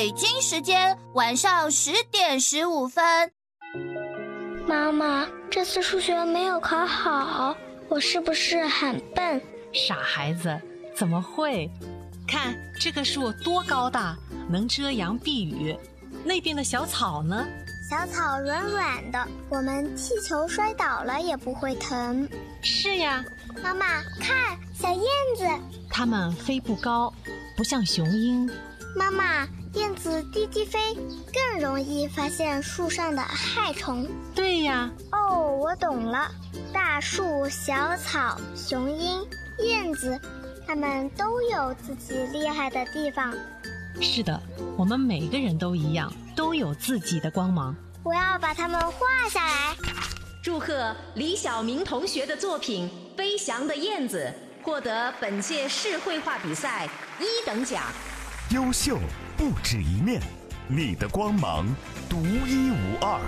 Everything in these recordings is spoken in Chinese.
北京时间晚上10点15分。 妈妈，这次数学没有考好，我是不是很笨？ 傻孩子，怎么会？看这棵树多高大，能遮阳避雨。那边的小草呢？ 小草软软的，我们踢球摔倒了也不会疼。 是呀。 妈妈，看，小燕子。 它们飞不高，不像雄鹰。 妈妈，燕子低低飞，更容易发现树上的害虫。 对呀。 哦，我懂了。大树、小草、雄鹰、燕子，它们都有自己厉害的地方。 是的，我们每个人都一样，都有自己的光芒。 我要把它们画下来。 祝贺李晓明同学的作品《飞翔的燕子》获得本届市绘画比赛1等奖。 优秀不止一面，你的光芒独一无二。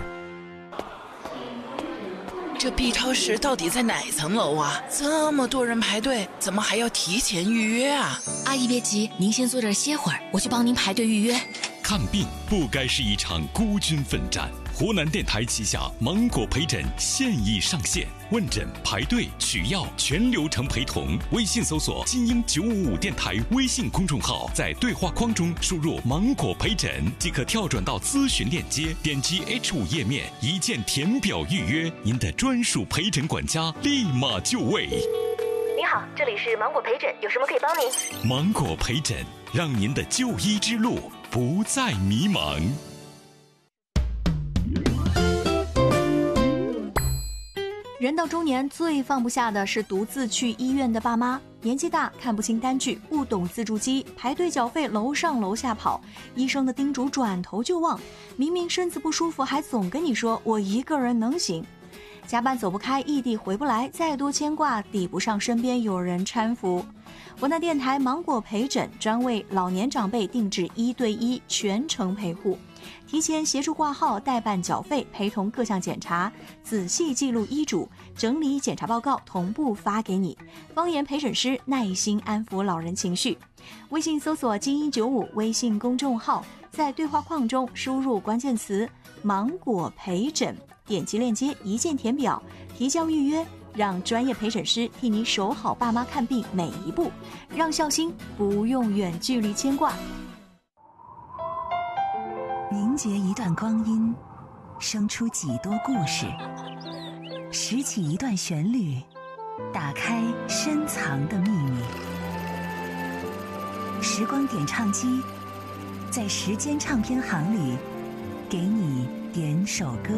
这 B 超市到底在哪层楼啊？这么多人排队，怎么还要提前预约啊？ 阿姨别急，您先坐这儿歇会儿，我去帮您排队预约。 看病不该是一场孤军奋战。湖南电台旗下芒果陪诊现已上线，问诊、排队、取药全流程陪同。微信搜索精英955电台微信公众号，在对话框中输入芒果陪诊即可跳转到咨询链接，点击 H5 页面一键填表预约，您的专属陪诊管家立马就位。 您好，这里是芒果陪诊，有什么可以帮您？ 芒果陪诊，让您的就医之路不再迷茫。 人到中年最放不下的是独自去医院的爸妈，年纪大看不清单据，不懂自助机，排队缴费楼上楼下跑，医生的叮嘱转头就忘，明明身子不舒服还总跟你说我一个人能行。加班走不开，异地回不来，再多牵挂抵不上身边有人搀扶。湖南电台芒果陪诊专为老年长辈定制1对1全程陪护，提前协助挂号、代办缴费、陪同各项检查，仔细记录医嘱，整理检查报告，同步发给你。方言陪诊师耐心安抚老人情绪。微信搜索精英95微信公众号，在对话框中输入关键词芒果陪诊，点击链接一键填表，提交预约，让专业陪诊师替你守好爸妈看病每一步，让孝心不用远距离牵挂。 凝结一段光阴，生出几多故事；拾起一段旋律，打开深藏的秘密。时光点唱机，在时间唱片行里，给你点首歌。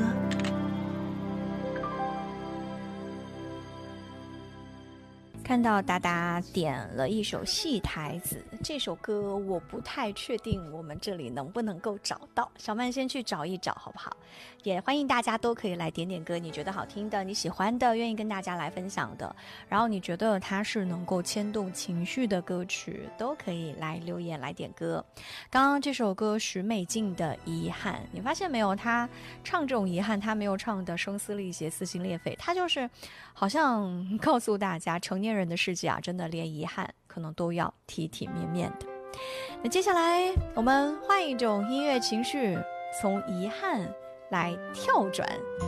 看到达达点了一首戏台子，这首歌我不太确定我们这里能不能够找到，小曼先去找一找好不好？也欢迎大家都可以来点点歌，你觉得好听的、你喜欢的、愿意跟大家来分享的，然后你觉得它是能够牵动情绪的歌曲，都可以来留言来点歌。刚刚这首歌许美静的《遗憾》，你发现没有？他唱这种遗憾，他没有唱的声嘶力竭、撕心裂肺，他就是好像告诉大家，成年人的世界啊，真的连遗憾可能都要体体面面的。那接下来我们换一种音乐情绪，从遗憾来跳转。